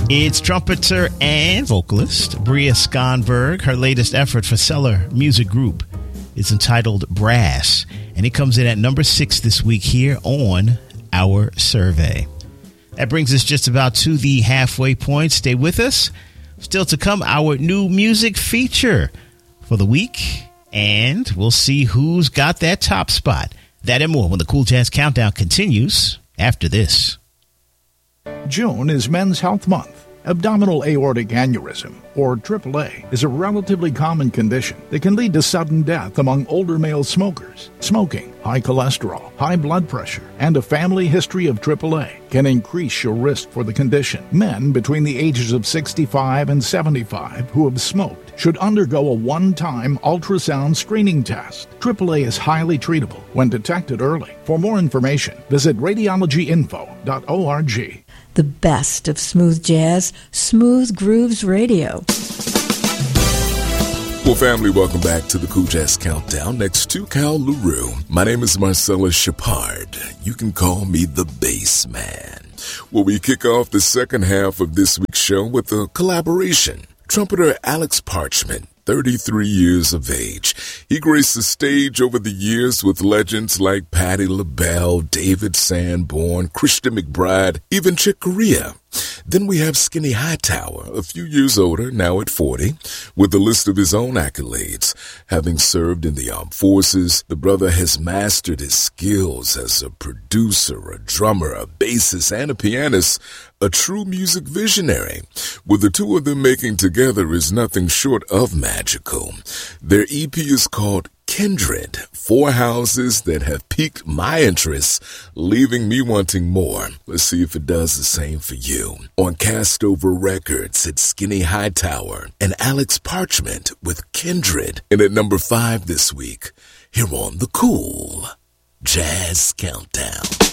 It's trumpeter and vocalist Bria Skonberg. Her latest effort for Cellar Music Group is entitled Brass, and it comes in at number 6 this week here on Our Survey. That brings us just about to the halfway point. Stay with us. Still to come, our new music feature for the week, and we'll see who's got that top spot. That and more when the Cool Jazz Countdown continues after this. June is Men's Health Month. Abdominal aortic aneurysm, or AAA, is a relatively common condition that can lead to sudden death among older male smokers. Smoking, high cholesterol, high blood pressure, and a family history of AAA can increase your risk for the condition. Men between the ages of 65 and 75 who have smoked should undergo a one-time ultrasound screening test. AAA is highly treatable when detected early. For more information, visit radiologyinfo.org. The best of smooth jazz, Smooth Grooves Radio. Well, family, welcome back to the Cool Jazz Countdown next to Cal LaRue. My name is Marcellus Shepard. You can call me the Bass Man. Well, we kick off the second half of this week's show with a collaboration. Trumpeter Alex Parchment, 33 years of age. He graced the stage over the years with legends like Patti LaBelle, David Sanborn, Christian McBride, even Chick Corea. Then we have Skinny Hightower, a few years older, now at 40, with a list of his own accolades. Having served in the armed forces, the brother has mastered his skills as a producer, a drummer, a bassist, and a pianist, a true music visionary. With the two of them making together is nothing short of magical. Their EP is called Kindred, 4 houses that have piqued my interest, leaving me wanting more. Let's see if it does the same for you. On Castover Records, it's Skinny Hightower and Alex Parchment with Kindred. And at number 5 this week, here on the Cool Jazz Countdown.